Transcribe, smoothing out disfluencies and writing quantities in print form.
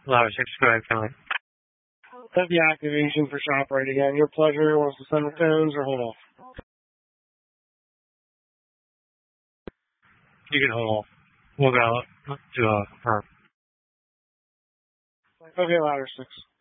Ladder 6, go ahead, Kelly. Have the activation for shop right again. Your pleasure. Wants to send returns or hold off? You can hold off. We'll go to confirm. Okay, ladder 6.